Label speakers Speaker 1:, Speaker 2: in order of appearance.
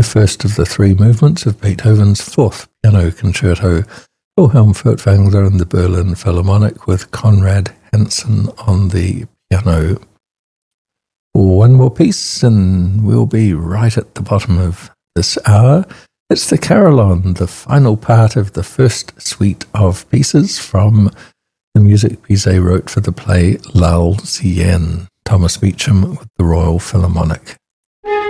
Speaker 1: first of the three movements of Beethoven's Fourth Piano Concerto, Wilhelm Furtwängler and the Berlin Philharmonic with Konrad Hansen on the piano. One more piece and we'll be right at the bottom of this hour. It's the Carillon, the final part of the first suite of pieces from the music Bizet wrote for the play L'Alzienne, Thomas Beecham with the Royal Philharmonic.